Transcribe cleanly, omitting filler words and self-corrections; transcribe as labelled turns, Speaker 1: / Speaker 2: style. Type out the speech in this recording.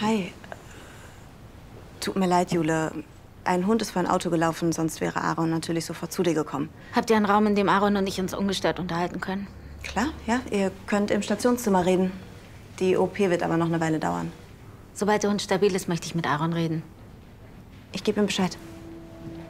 Speaker 1: Hi. Tut mir leid, Jule. Ein Hund ist vor ein Auto gelaufen, sonst wäre Aaron natürlich sofort zu dir gekommen.
Speaker 2: Habt ihr einen Raum, in dem Aaron und ich uns ungestört unterhalten können?
Speaker 1: Klar, ja. Ihr könnt im Stationszimmer reden. Die OP wird aber noch eine Weile dauern.
Speaker 2: Sobald der Hund stabil ist, möchte ich mit Aaron reden.
Speaker 1: Ich gebe ihm Bescheid.